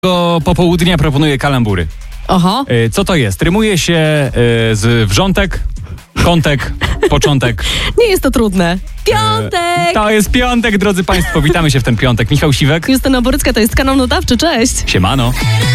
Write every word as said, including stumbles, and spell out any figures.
Do popołudnia proponuję kalambury. Oho. E, Co to jest? Rymuje się e, z wrzątek, kątek, początek. Nie jest to trudne. Piątek! To jest piątek, drodzy Państwo. Witamy się w ten piątek. Michał Siwek. Justyna Borycka, to jest kanał Notawczy. Cześć! Siemano.